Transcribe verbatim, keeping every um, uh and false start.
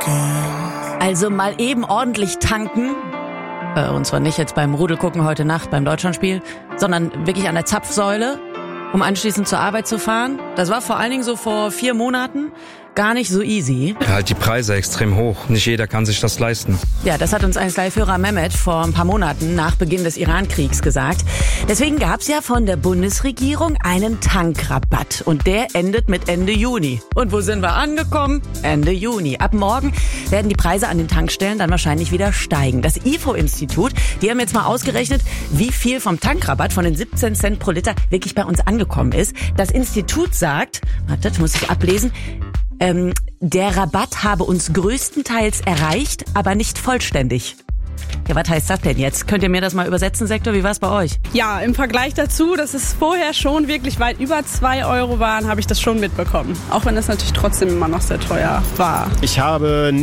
Also mal eben ordentlich tanken. Äh, und zwar nicht jetzt beim Rudel gucken heute Nacht beim Deutschlandspiel, sondern wirklich an der Zapfsäule, um anschließend zur Arbeit zu fahren. Das war vor allen Dingen so vor vier Monaten gar nicht so easy. Ja, halt die Preise extrem hoch. Nicht jeder kann sich das leisten. Ja, das hat uns ein Live-Hörer Mehmet vor ein paar Monaten nach Beginn des Iran-Kriegs gesagt. Deswegen gab's ja von der Bundesregierung einen Tankrabatt. Und der endet mit Ende Juni. Und wo sind wir angekommen? Ende Juni. Ab morgen werden die Preise an den Tankstellen dann wahrscheinlich wieder steigen. Das I F O-Institut, die haben jetzt mal ausgerechnet, wie viel vom Tankrabatt von den siebzehn Cent pro Liter wirklich bei uns angekommen ist. Das Institut sagt, wartet, muss ich ablesen, Ähm, der Rabatt habe uns größtenteils erreicht, aber nicht vollständig. Ja, was heißt das denn jetzt? Könnt ihr mir das mal übersetzen, Sektor? Wie war es bei euch? Ja, im Vergleich dazu, dass es vorher schon wirklich weit über zwei Euro waren, habe ich das schon mitbekommen. Auch wenn es natürlich trotzdem immer noch sehr teuer war. Ich habe